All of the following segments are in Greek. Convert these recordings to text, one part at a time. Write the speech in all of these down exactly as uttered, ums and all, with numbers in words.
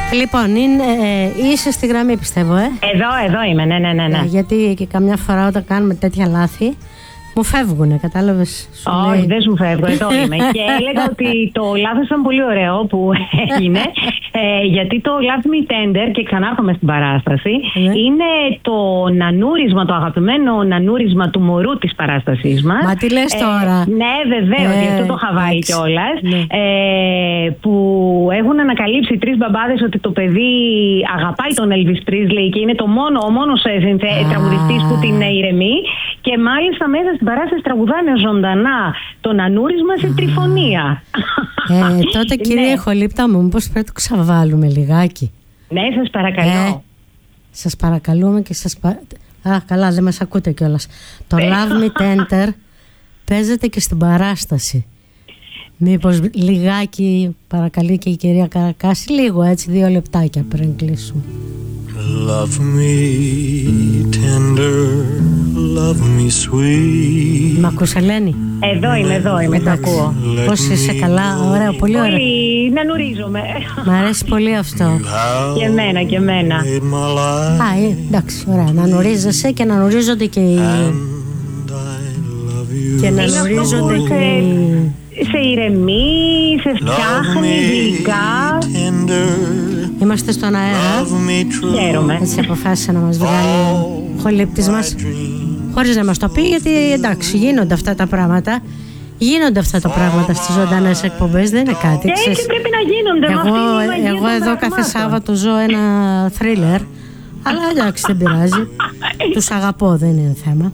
Λοιπόν, είναι, ε, είσαι στη γραμμή, πιστεύω, ε. Εδώ, εδώ είμαι, ναι, ναι, ναι, ναι. Ε, γιατί και καμιά φορά όταν κάνουμε τέτοια λάθη, μου φεύγουνε, κατάλαβες. Όχι, λέει... δεν σου φεύγω, εδώ είμαι. Και έλεγα ότι το λάθος ήταν πολύ ωραίο που έγινε, ε, γιατί το Love Me Tender, και ξανάρχομαι στην παράσταση, ναι. είναι το νανούρισμα, το αγαπημένο νανούρισμα του μωρού της παράστασής μας. Μα τι λες τώρα. Ε, ναι, βεβαίως, ε, γι' αυτό το είχα βάλει κιόλας. Ναι. Ε, που έχουν ανακαλύψει τρεις μπαμπάδες ότι το παιδί αγαπάει τον Elvis Presley και είναι το μόνο, ο μόνος τραγουδιστής που την ηρεμεί. Και μάλιστα μέσα στην παράσταση τραγουδάνε ζωντανά το νανούρισμα σε τριφωνία. Ε, τότε κύριε ναι. Χολύπτα μου, μήπως πρέπει να το ξαβάλουμε λιγάκι. Ναι, σας παρακαλώ. Ε, σας παρακαλούμε και σας πα... Α, καλά, δεν μας ακούτε κιόλας. Το Love Me Tender παίζεται και στην παράσταση. Μήπως λιγάκι παρακαλεί και η κυρία Καρακάση, λίγο έτσι, δύο λεπτάκια πριν κλείσουμε. Love me tender, love me sweet. Μ' ακούς, Ελένη? Εδώ είμαι, εδώ είμαι, το ακούω. Πώς είσαι, καλά, ωραία, πολύ ωραία. Πολύ, να νουρίζομαι. Μ' αρέσει πολύ αυτό. Και εμένα, και εμένα. Α, ε, εντάξει, ωραία, να νουρίζεσαι και να νουρίζονται και οι... Και να νουρίζονται και οι... Σε ηρεμεί, σε φτιάχνει γλυκά. Είμαστε στον αέρα. Χαίρομαι. Έτσι αποφάσισε να μας βγάλει ο χολύπτης μας, χωρίς να μας το πει, γιατί εντάξει, γίνονται αυτά τα πράγματα. Γίνονται αυτά τα πράγματα στις ζωντανές εκπομπές, δεν είναι κάτι. Και έτσι πρέπει να γίνονται. Εγώ, εγώ εδώ κάθε Σάββατο ζω ένα θρίλερ, αλλά εντάξει, δεν πειράζει. Τους αγαπώ, δεν είναι θέμα.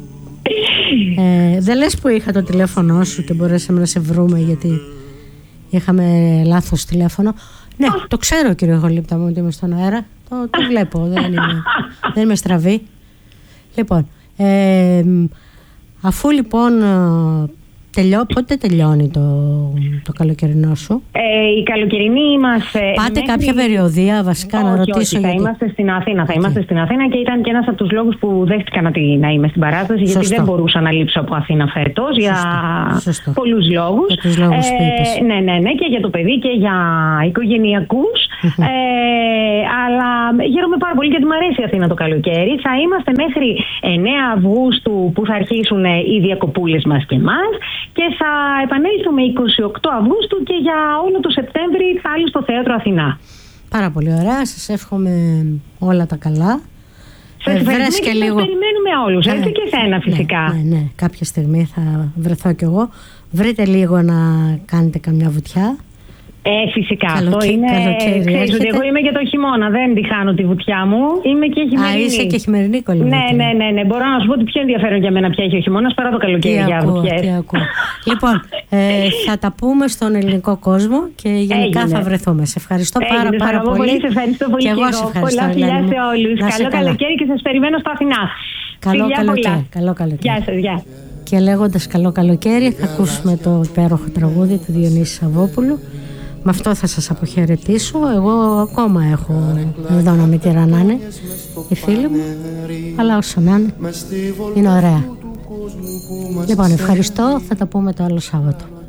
Ε, δεν λες που είχα το τηλέφωνο σου και μπορέσαμε να σε βρούμε γιατί είχαμε λάθος τηλέφωνο. Ναι, oh. το ξέρω κύριε Χολύπτα μου ότι είμαι στον αέρα. Το, το βλέπω, δεν είμαι, δεν είμαι στραβή. Λοιπόν, ε, αφού λοιπόν τελειώ, πότε τελειώνει το, το καλοκαιρινό σου? Ε, η καλοκαιρινή μας... Πάτε μέχρι... κάποια περιοδία βασικά? Όχι, να ρωτήσω όχι, γιατί. θα είμαστε στην Αθήνα. Θα okay. είμαστε στην Αθήνα και ήταν και ένας από τους λόγους που δέχτηκα να, να είμαι στην παράσταση. Σωστό. Γιατί δεν μπορούσα να λείψω από Αθήνα φέτος για Σωστό. πολλούς λόγους. Για τους λόγους που είπες. Ε, ναι, ναι, ναι, και για το παιδί και για οικογενειακούς. ε, αλλά χαίρομαι πάρα πολύ γιατί μου αρέσει η Αθήνα το καλοκαίρι. Θα είμαστε μέχρι εννέα Αυγούστου που θα αρχίσουν οι διακοπούλες μας και εμάς. Και θα επανέλθουμε είκοσι οκτώ Αυγούστου και για όλο το Σεπτέμβρη πάλι στο Θέατρο Αθηνά. Πάρα πολύ ωραία. Σας εύχομαι όλα τα καλά. Σας ε, ευχαριστούμε και, και λίγο... σας περιμένουμε όλους. Έτσι ε, και εσένα φυσικά. Ναι, ναι, ναι. Κάποια στιγμή θα βρεθώ κι εγώ. Βρείτε λίγο να κάνετε καμιά βουτιά. Ε, φυσικά. Καλοκαι... Αυτό είναι. Ξέρεις ότι εγώ είμαι και το χειμώνα. Δεν τη χάνω τη βουτιά μου. Είμαι και χειμερινή. Α, είσαι και χειμερινή κολυμβητή. Ναι, ναι, ναι, ναι. Μπορώ να σου πω ότι πιο ενδιαφέρον για μένα πια έχει ο χειμώνας παρά το καλοκαίρι για βουτιές. Λοιπόν, ε, θα τα πούμε στον ελληνικό κόσμο και γενικά Έγινε. θα βρεθούμε. Σε ευχαριστώ Έγινε, πάρα, πάρα πολύ. πολύ. Σε ευχαριστώ πολύ και εγώ. Σε ευχαριστώ, πολλά φιλιά σε όλους. Καλό καλά. καλοκαίρι και σας περιμένω στο Αθηνά. Καλό καλοκαίρι. Καλό καλοκαίρι. Γεια σας, γεια. Και λέγοντας καλό καλοκαίρι θα ακούσουμε το υπέροχο τραγούδι του Διονύση Σαββόπουλου. Με αυτό θα σας αποχαιρετήσω. Εγώ ακόμα έχω εδώ να μην τυραννάνε οι φίλοι μου, αλλά όσο να είναι, είναι ωραία. Λοιπόν, ευχαριστώ. Θα τα πούμε το άλλο Σάββατο.